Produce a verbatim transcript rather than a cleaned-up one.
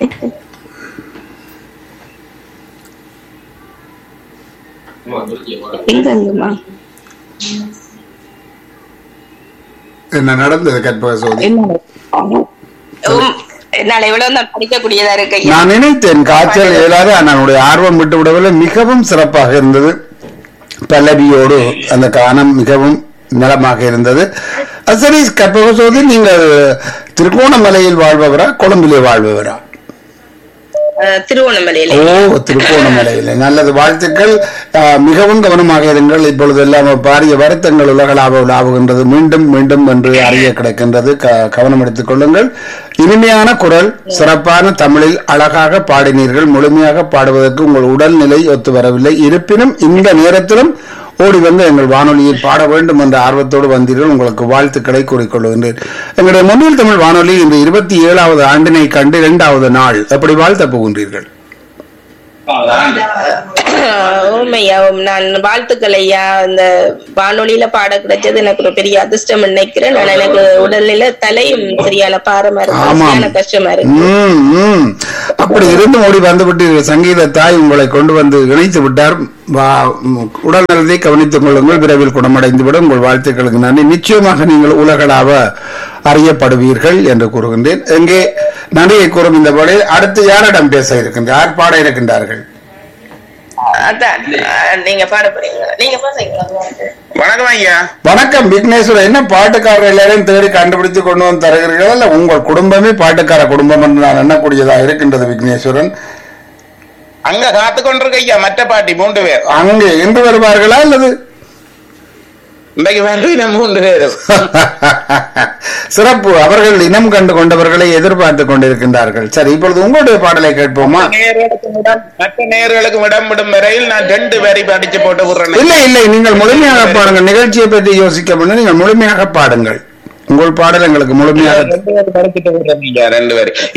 எங்கம்மா என்ன நடந்தது கற்பக சோதி? என்னால எவ்வளவு தான் படிக்கக்கூடியதா இருக்கு. நான் நினைத்தேன் காய்ச்சல் இயலாது, என்னுடைய ஆர்வம் விட்டு விடவில்லை. மிகவும் சிறப்பாக இருந்தது. பல்லவியோடு அந்த கானம் மிகவும் நலமாக இருந்தது. சரி கற்பக சோதி, நீங்கள் திருகோணமலையில் வாழ்பவரா கொழும்பிலே வாழ்பவரா? திருவோணமலையில. ஓ, திருகோணமலையில. நல்லது, வாழ்த்துக்கள். மிகவும் கவனமாக இருங்கள். இப்பொழுது எல்லாம் பாரிய வருத்தங்கள் உலகளாக உலாவுகின்றது. மீண்டும் மீண்டும் என்று அறிய கிடைக்கின்றது. கவனம் எடுத்துக் கொள்ளுங்கள். இனிமையான குரல், சிறப்பான தமிழில் அழகாக பாடினீர்கள். முழுமையாக பாடுவதற்கு உங்கள் உடல்நிலை ஒத்து வரவில்லை. இருப்பினும் இந்த நேரத்திலும் ஓடி வந்து எங்கள் வானொலியில் பாட வேண்டும் என்ற ஆர்வத்தோடு வந்தீர்கள். உங்களுக்கு வாழ்த்துக்களை கூறிக்கொள்கின்றேன். எங்களுடைய முன்னில் தமிழ் வானொலி இந்த இருபத்தி ஏழாவது ஆண்டினை கண்டு இரண்டாவது நாள் எப்படி வாழ்த்த போகின்றீர்கள்? உண்மையாவும் நான் வாழ்த்துக்கள் ஐயா. இந்த வானொலியில பாட கிடைச்சது எனக்கு ஒரு பெரிய அதிர்ஷ்டம் நினைக்கிறேன். நான் எனக்கு உடல்நிலை தலையும் சரியான பாரமா இருக்கு, கஷ்டமா இருக்கு. அப்படி இருந்து ஓடி வந்துவிட்டு சங்கீத தாய் உங்களை கொண்டு வந்து இணைத்து விட்டார். உடல் நலத்தை கவனித்துக் கொள்ளுங்கள். விரைவில் குணமடைந்து விடும். உங்கள் வாழ்த்துக்களுக்கு நன்றி. நிச்சயமாக நீங்கள் உலகளாவ அறியப்படுவீர்கள் என்று கூறுகின்றேன். எங்கே நன்றியை கூறும் இந்த வேளையில் அடுத்து யாரிடம் பேச இருக்கின்றார்? யார் பாட இருக்கின்றார்கள்? நீங்க பாட போறீங்க. நீங்க வணக்கம் ஐயா. வணக்கம் விக்னேஸ்வரன். என்ன பாட்டுக்காரர் எல்லாரையும் தேடி கண்டுபிடித்து கொண்டு வந்து தருகிறீர்கள்? இல்ல உங்கள் குடும்பமே பாட்டுக்கார குடும்பம் என்று நான் எண்ணக்கூடியதா இருக்கின்றது விக்னேஸ்வரன். அங்க காத்து கொண்டிருக்க ஐயா மற்ற பாட்டி மூன்று பேர். அங்கே இன்று வருவார்களா அல்லது மூன்று பேர்? சிறப்பு. அவர்கள் இனம் கண்டு கொண்டவர்களை எதிர்பார்த்து கொண்டிருக்கின்றார்கள். சரி, இப்பொழுது உங்களுடைய பாடலை கேட்போமா? மற்ற நேயர்களுக்கும் இடம் விடும் வரையில் நான் ரெண்டு பேரை படிச்சு போட்டு விடுறேன். இல்லை இல்லை, நீங்கள் முழுமையாக பாடுங்கள். நிகழ்ச்சியை பற்றி யோசிக்க முடியும். நீங்கள் முழுமையாக பாடுங்கள். உங்கள் பாடல் எங்களுக்கு முழுமையாக ரெண்டு பேர்